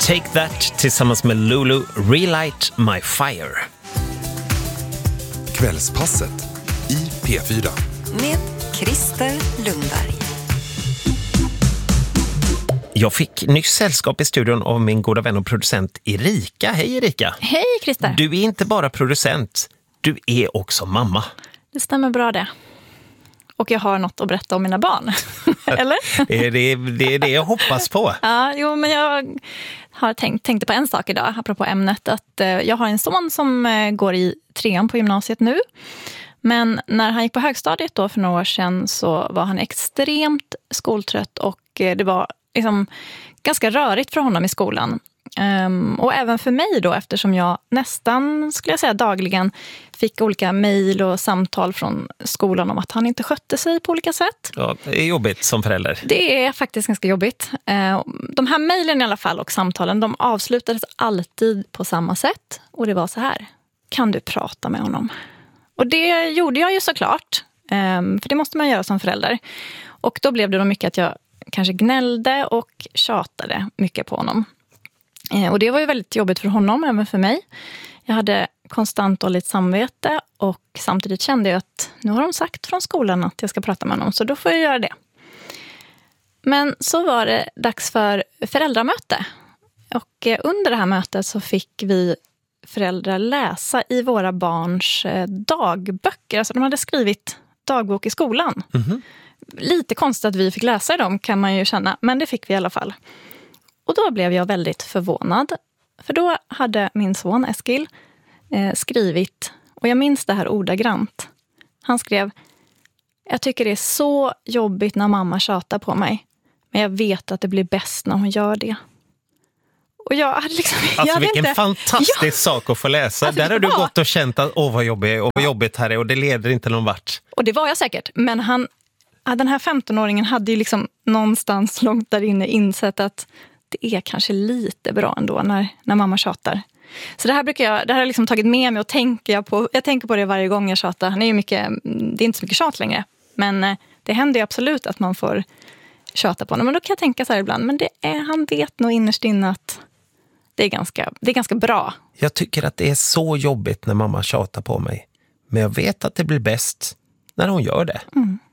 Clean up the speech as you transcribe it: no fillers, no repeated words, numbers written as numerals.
Take That tillsammans med Lulu, Relight My Fire. Kvällspasset i P4. Med Christer Lundberg. Jag fick nyss sällskap i studion av min goda vän och producent Erika. Hej Erika! Hej Christer! Du är inte bara producent, du är också mamma. Det stämmer bra det. Och jag har något att berätta om mina barn. Eller? Det är det jag hoppas på. Ja, jo, men jag har tänkte på en sak idag, apropå ämnet. Att jag har en son som går i 3:an på gymnasiet nu. Men när han gick på högstadiet då för några år sedan så var han extremt skoltrött. Och det var liksom ganska rörigt för honom i skolan. Och även för mig då, eftersom jag nästan, skulle jag säga, dagligen fick olika mejl och samtal från skolan om att han inte skötte sig på olika sätt. Ja, det är jobbigt som förälder. Det är faktiskt ganska jobbigt. De här mejlen i alla fall och samtalen, de avslutades alltid på samma sätt. Och det var så här: kan du prata med honom? Och det gjorde jag ju såklart. För det måste man göra som förälder. Och då blev det nog mycket att jag kanske gnällde och tjatade mycket på honom. Och det var ju väldigt jobbigt för honom, även för mig. Jag hade konstant dåligt samvete och samtidigt kände jag att nu har de sagt från skolan att jag ska prata med honom, så då får jag göra det. Men så var det dags för föräldramöte. Och under det här mötet så fick vi föräldrar läsa i våra barns dagböcker. Alltså de hade skrivit dagbok i skolan. Mm-hmm. Lite konstigt att vi fick läsa i dem, kan man ju känna, men det fick vi i alla fall. Och då blev jag väldigt förvånad. För då hade min son Eskil skrivit, och jag minns det här ordagrant. Han skrev: jag tycker det är så jobbigt när mamma tjatar på mig. Men jag vet att det blir bäst när hon gör det. Och jag hade liksom... Alltså vilken fantastisk sak att få läsa. Alltså, där har du gått och känt att vad jobbigt och vad jobbigt här är, och det leder inte någon vart. Och det var jag säkert. Men den här 15-åringen hade ju liksom någonstans långt där inne insett att det är kanske lite bra ändå när mamma tjatar. Så det här har jag liksom tagit med mig och jag tänker på det varje gång jag tjatar. Det är inte så mycket tjat längre. Men det händer ju absolut att man får tjata på honom. Men då kan jag tänka så här ibland, men han vet nog innerst inne att det är ganska bra. Jag tycker att det är så jobbigt när mamma tjatar på mig. Men jag vet att det blir bäst när hon gör det. Mm.